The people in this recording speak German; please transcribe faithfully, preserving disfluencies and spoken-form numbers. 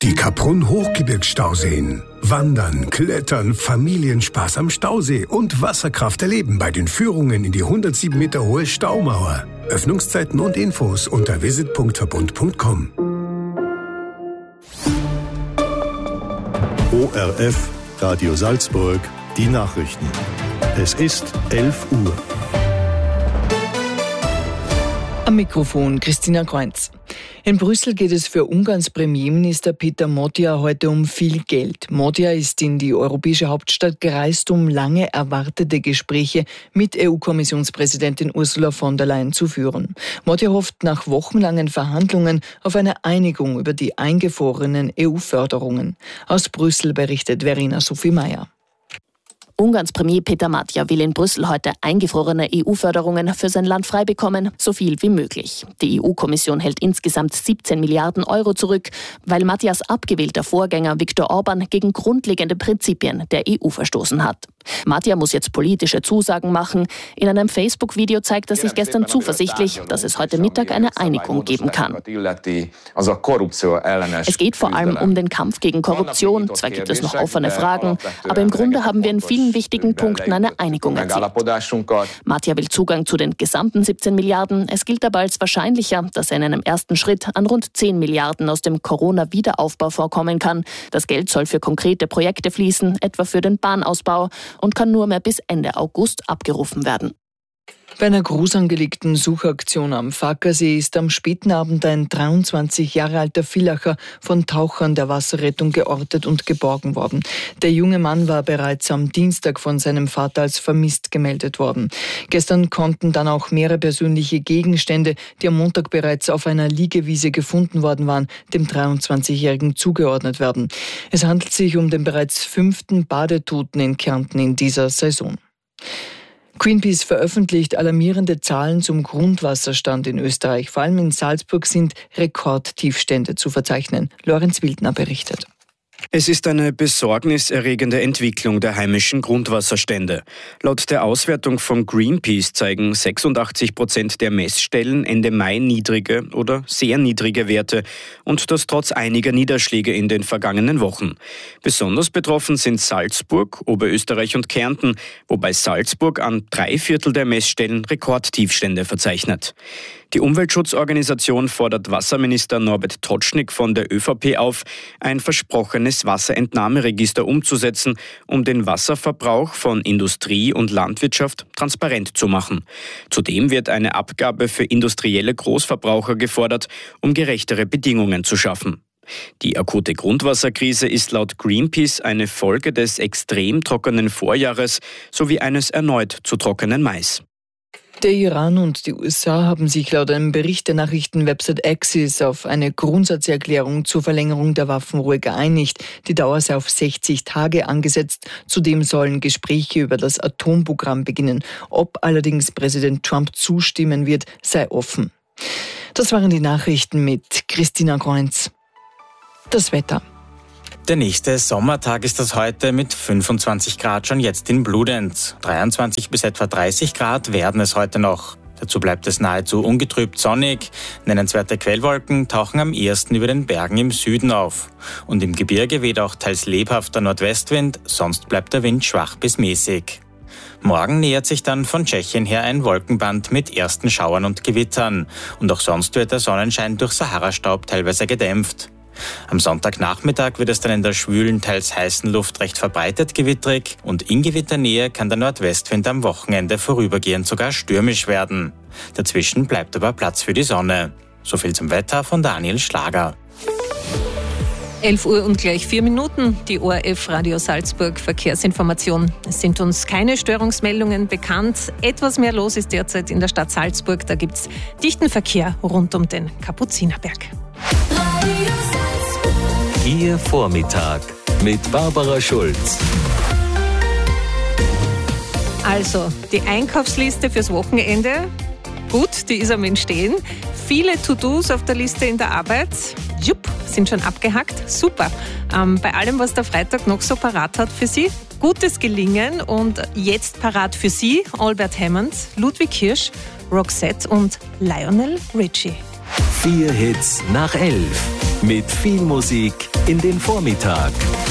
Die Kaprun-Hochgebirgsstauseen. Wandern, Klettern, Familienspaß am Stausee und Wasserkraft erleben bei den Führungen in die hundertsieben Meter hohe Staumauer. Öffnungszeiten und Infos unter visit punkt verbund punkt com. O R F, Radio Salzburg, die Nachrichten. Es ist elf Uhr. Am Mikrofon Christina Kreuz. In Brüssel geht es für Ungarns Premierminister Peter Magyar heute um viel Geld. Magyar ist in die europäische Hauptstadt gereist, um lange erwartete Gespräche mit E U-Kommissionspräsidentin Ursula von der Leyen zu führen. Magyar hofft nach wochenlangen Verhandlungen auf eine Einigung über die eingefrorenen E U-Förderungen. Aus Brüssel berichtet Verena Sophie Meyer. Ungarns Premier Peter Magyar will in Brüssel heute eingefrorene E U-Förderungen für sein Land frei bekommen, so viel wie möglich. Die E U-Kommission hält insgesamt siebzehn Milliarden Euro zurück, weil Magyars abgewählter Vorgänger Viktor Orban gegen grundlegende Prinzipien der E U verstoßen hat. Magyar muss jetzt politische Zusagen machen. In einem Facebook-Video zeigt er sich gestern zuversichtlich, dass es heute Mittag eine Einigung geben kann. Es geht vor allem um den Kampf gegen Korruption. Zwar gibt es noch offene Fragen, aber im Grunde haben wir in vielen wichtigen Punkten eine Einigung erzielt. Magyar will Zugang zu den gesamten siebzehn Milliarden. Es gilt aber als wahrscheinlicher, dass er in einem ersten Schritt an rund zehn Milliarden aus dem Corona-Wiederaufbaufonds kommen kann. Das Geld soll für konkrete Projekte fließen, etwa für den Bahnausbau, und kann nur mehr bis Ende August abgerufen werden. Bei einer groß angelegten Suchaktion am Fackersee ist am späten Abend ein dreiundzwanzig Jahre alter Villacher von Tauchern der Wasserrettung geortet und geborgen worden. Der junge Mann war bereits am Dienstag von seinem Vater als vermisst gemeldet worden. Gestern konnten dann auch mehrere persönliche Gegenstände, die am Montag bereits auf einer Liegewiese gefunden worden waren, dem dreiundzwanzigjährigen zugeordnet werden. Es handelt sich um den bereits fünften Badetoten in Kärnten in dieser Saison. Greenpeace veröffentlicht alarmierende Zahlen zum Grundwasserstand in Österreich. Vor allem in Salzburg sind Rekordtiefstände zu verzeichnen. Lorenz Wildner berichtet. Es ist eine besorgniserregende Entwicklung der heimischen Grundwasserstände. Laut der Auswertung von Greenpeace zeigen sechsundachtzig Prozent der Messstellen Ende Mai niedrige oder sehr niedrige Werte, und das trotz einiger Niederschläge in den vergangenen Wochen. Besonders betroffen sind Salzburg, Oberösterreich und Kärnten, wobei Salzburg an drei Viertel der Messstellen Rekordtiefstände verzeichnet. Die Umweltschutzorganisation fordert Wasserminister Norbert Totschnig von der ÖVP auf, ein versprochenes Wasserentnahmeregister umzusetzen, um den Wasserverbrauch von Industrie und Landwirtschaft transparent zu machen. Zudem wird eine Abgabe für industrielle Großverbraucher gefordert, um gerechtere Bedingungen zu schaffen. Die akute Grundwasserkrise ist laut Greenpeace eine Folge des extrem trockenen Vorjahres sowie eines erneut zu trockenen Mais. Der Iran und die U S A haben sich laut einem Bericht der Nachrichtenwebsite Axios auf eine Grundsatzerklärung zur Verlängerung der Waffenruhe geeinigt. Die Dauer sei auf sechzig Tage angesetzt. Zudem sollen Gespräche über das Atomprogramm beginnen. Ob allerdings Präsident Trump zustimmen wird, sei offen. Das waren die Nachrichten mit Christina Kreuz. Das Wetter. Der nächste Sommertag ist das heute mit fünfundzwanzig Grad schon jetzt in Bludenz. dreiundzwanzig bis etwa dreißig Grad werden es heute noch. Dazu bleibt es nahezu ungetrübt sonnig. Nennenswerte Quellwolken tauchen am ehesten über den Bergen im Süden auf. Und im Gebirge weht auch teils lebhafter Nordwestwind, sonst bleibt der Wind schwach bis mäßig. Morgen nähert sich dann von Tschechien her ein Wolkenband mit ersten Schauern und Gewittern. Und auch sonst wird der Sonnenschein durch Saharastaub teilweise gedämpft. Am Sonntagnachmittag wird es dann in der schwülen, teils heißen Luft recht verbreitet gewittrig, und in Gewitternähe kann der Nordwestwind am Wochenende vorübergehend sogar stürmisch werden. Dazwischen bleibt aber Platz für die Sonne. So viel zum Wetter von Daniel Schlager. elf Uhr und gleich vier Minuten, die O R F Radio Salzburg Verkehrsinformation. Es sind uns keine Störungsmeldungen bekannt. Etwas mehr los ist derzeit in der Stadt Salzburg. Da gibt es dichten Verkehr rund um den Kapuzinerberg. Ihr Vormittag mit Barbara Schulz. Also, die Einkaufsliste fürs Wochenende, gut, die ist am Entstehen. Viele To-Dos auf der Liste in der Arbeit, jupp, sind schon abgehackt, super. Ähm, bei allem, was der Freitag noch so parat hat für Sie, gutes Gelingen, und jetzt parat für Sie Albert Hammond, Ludwig Hirsch, Roxette und Lionel Richie. Vier Hits nach elf. Mit viel Musik in den Vormittag.